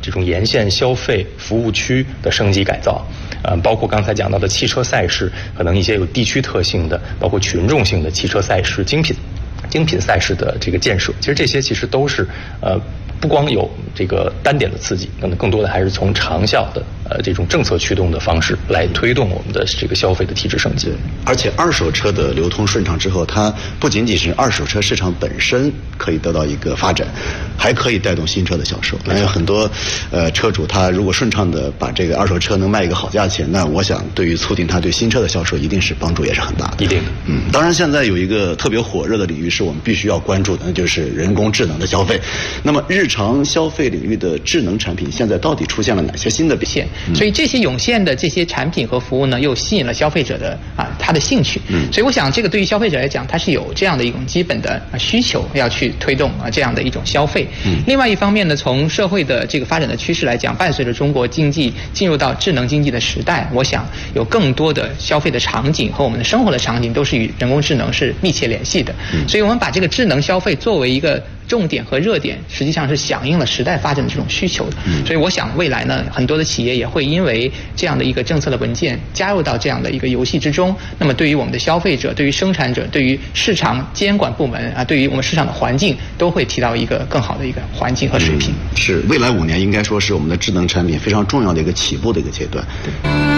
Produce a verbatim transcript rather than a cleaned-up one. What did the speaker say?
这种沿线消费服务区的升级改造，呃，包括刚才讲到的汽车赛事，可能一些有地区特性的，包括群众性的汽车赛事、精品精品赛事的这个建设，其实这些其实都是呃。不光有这个单点的刺激，可能更多的还是从长效的呃这种政策驱动的方式来推动我们的这个消费的体制升级。 而且二手车的流通顺畅之后，它不仅仅是二手车市场本身可以得到一个发展，还可以带动新车的销售。那有很多呃车主他如果顺畅的把这个二手车能卖一个好价钱，那我想对于促进他对新车的销售一定是帮助也是很大的。 一定的。 嗯，当然现在有一个特别火热的领域是我们必须要关注的，那就是人工智能的消费。那么日日常消费领域的智能产品现在到底出现了哪些新的表现？ 嗯、所以这些涌现的这些产品和服务呢，又吸引了消费者的啊他的兴趣。嗯，所以我想这个对于消费者来讲，它是有这样的一种基本的、啊、需求要去推动啊这样的一种消费。嗯，另外一方面呢，从社会的这个发展的趋势来讲，伴随着中国经济进入到智能经济的时代，我想有更多的消费的场景和我们的生活的场景都是与人工智能是密切联系的。嗯，所以我们把这个智能消费作为一个重点和热点，实际上是响应了时代发展的这种需求的。嗯，所以我想未来呢，很多的企业也会因为这样的一个政策的文件加入到这样的一个游戏之中。那么对于我们的消费者、对于生产者、对于市场监管部门啊，对于我们市场的环境，都会提到一个更好的一个环境和水平。 嗯、是未来五年应该说是我们的智能产品非常重要的一个起步的一个阶段。对。